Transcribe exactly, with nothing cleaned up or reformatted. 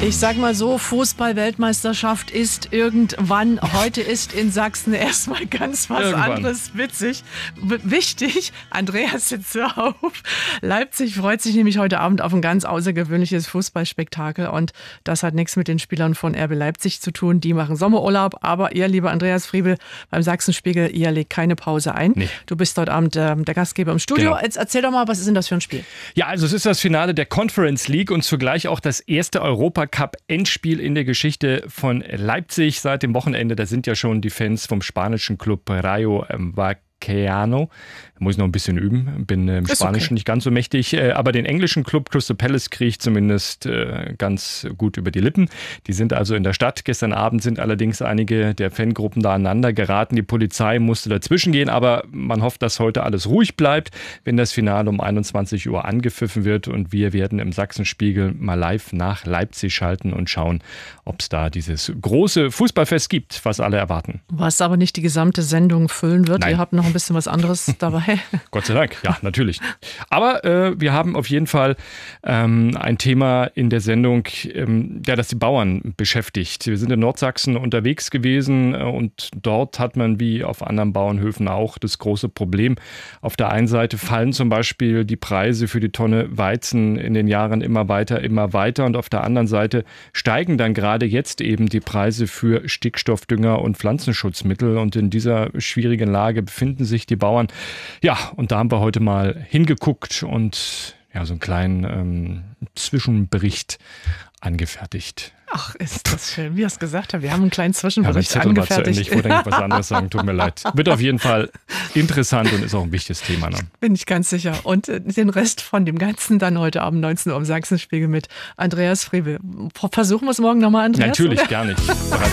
Ich sag mal so, Fußball-Weltmeisterschaft ist irgendwann. Heute ist in Sachsen erstmal ganz was irgendwann. anderes witzig. W- wichtig, Andreas sitzt auf. Leipzig freut sich nämlich heute Abend auf ein ganz außergewöhnliches Fußballspektakel. Und das hat nichts mit den Spielern von R B Leipzig zu tun. Die machen Sommerurlaub. Aber ihr, lieber Andreas Friebel, beim Sachsenspiegel, ihr legt keine Pause ein. Nee. Du bist heute Abend äh, der Gastgeber im Studio. Genau. Jetzt erzähl doch mal, was ist denn das für ein Spiel? Ja, also es ist das Finale der Conference League und zugleich auch das erste Europacup-Endspiel in der Geschichte von Leipzig seit dem Wochenende. Da sind ja schon die Fans vom spanischen Club Rayo Vallecano. Da muss ich noch ein bisschen üben, bin im ist Spanischen okay. nicht ganz so mächtig. Aber den englischen Club Crystal Palace kriege ich zumindest ganz gut über die Lippen. Die sind also in der Stadt. Gestern Abend sind allerdings einige der Fangruppen da aneinander geraten. Die Polizei musste dazwischen gehen, aber man hofft, dass heute alles ruhig bleibt, wenn das Finale um einundzwanzig Uhr angepfiffen wird. Und wir werden im Sachsenspiegel mal live nach Leipzig schalten und schauen, ob es da dieses große Fußballfest gibt, was alle erwarten. Was aber nicht die gesamte Sendung füllen wird. Nein. Ihr habt noch ein bisschen was anderes dabei. Gott sei Dank, ja, natürlich. Aber äh, wir haben auf jeden Fall ähm, ein Thema in der Sendung, ähm, ja, das die Bauern beschäftigt. Wir sind in Nordsachsen unterwegs gewesen äh, und dort hat man wie auf anderen Bauernhöfen auch das große Problem. Auf der einen Seite fallen zum Beispiel die Preise für die Tonne Weizen in den Jahren immer weiter, immer weiter und auf der anderen Seite steigen dann gerade jetzt eben die Preise für Stickstoffdünger und Pflanzenschutzmittel und in dieser schwierigen Lage befinden sich die Bauern. Ja, und da haben wir heute mal hingeguckt und ja, so einen kleinen ähm, Zwischenbericht angefertigt. Ach, ist das schön, wie er es gesagt hat. Wir haben einen kleinen Zwischenbericht ja, angefertigt. Ich wollte eigentlich was anderes sagen, tut mir leid. Wird auf jeden Fall interessant und ist auch ein wichtiges Thema. Ne? Bin ich ganz sicher. Und den Rest von dem Ganzen dann heute Abend neunzehn Uhr im Sachsenspiegel mit Andreas Friebel. Versuchen wir es morgen nochmal, Andreas? Natürlich, gar nicht.